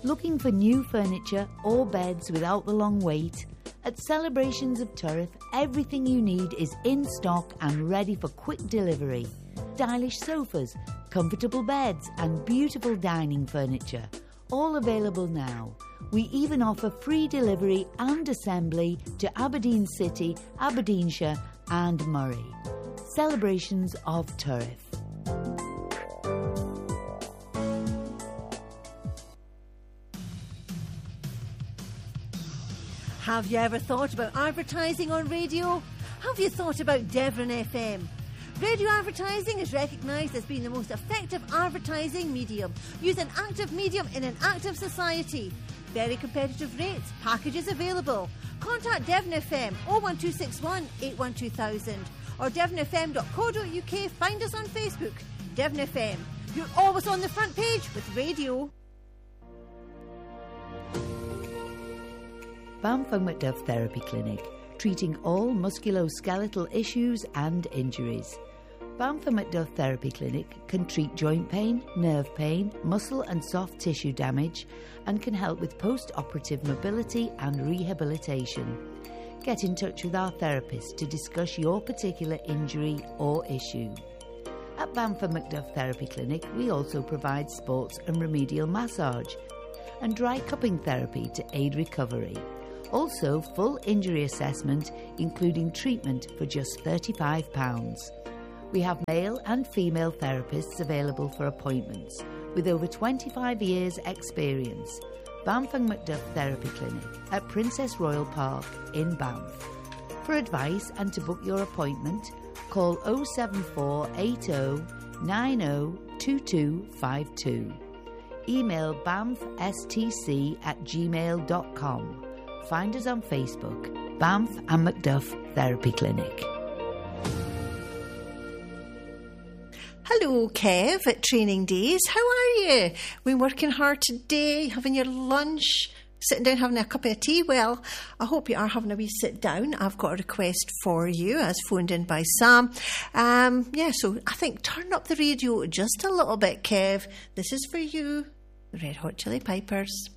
Looking for new furniture or beds without the long wait? At Celebrations of Turriff, everything you need is in stock and ready for quick delivery. Stylish sofas, comfortable beds and beautiful dining furniture, all available now. We even offer free delivery and assembly to Aberdeen City, Aberdeenshire and Moray. Celebrations of Turriff. Have you ever thought about advertising on radio? Have you thought about Devon FM? Radio advertising is recognised as being the most effective advertising medium. Use an active medium in an active society. Very competitive rates, packages available. Contact Devon FM 01261 812,000 or devonfm.co.uk. Find us on Facebook. Devon FM. You're always on the front page with radio. Banff and Macduff Therapy Clinic, treating all musculoskeletal issues and injuries. Banff and Macduff Therapy Clinic can treat joint pain, nerve pain, muscle and soft tissue damage, and can help with post-operative mobility and rehabilitation. Get in touch with our therapist to discuss your particular injury or issue. At Banff and Macduff Therapy Clinic, we also provide sports and remedial massage and dry cupping therapy to aid recovery. Also, full injury assessment, including treatment for just £35. We have male and female therapists available for appointments, with over 25 years' experience. Banff and Macduff Therapy Clinic at Princess Royal Park in Banff. For advice and to book your appointment, call 07480 902252. Email banffstc@gmail.com. Find us on Facebook, Banff and Macduff Therapy Clinic. Hello, Kev, at Training Days. How are you? Been working hard today, having your lunch, sitting down having a cup of tea? Well, I hope you are having a wee sit down. I've got a request for you, as phoned in by Sam. So I think turn up the radio just a little bit, Kev. This is for you, the Red Hot Chili Pipers.